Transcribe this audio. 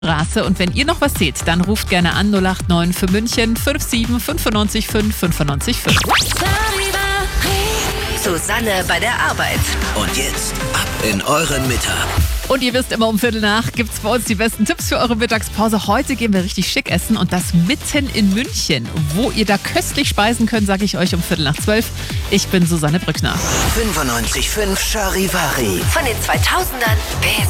Straße. Und wenn ihr noch was seht, dann ruft gerne an 089 für München 57 95 5 95 5. Susanne bei der Arbeit. Und jetzt ab in euren Mittag. Und ihr wisst, immer um Viertel nach gibt's bei uns die besten Tipps für eure Mittagspause. Heute gehen wir richtig schick essen und das mitten in München. Wo ihr da köstlich speisen könnt, sage ich euch um 11:45. Ich bin Susanne Brückner. 95.5 Charivari. Von den 2000ern bis